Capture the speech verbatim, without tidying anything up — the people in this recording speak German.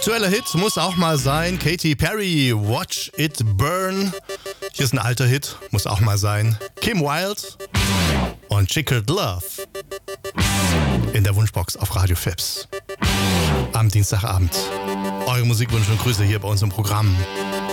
Aktueller Hit muss auch mal sein. Katy Perry, Watch It Burn. Hier ist ein alter Hit, muss auch mal sein. Kim Wilde und Chickered Love in der Wunschbox auf Radio Fips. Am Dienstagabend. Eure Musikwünsche und Grüße hier bei uns im Programm.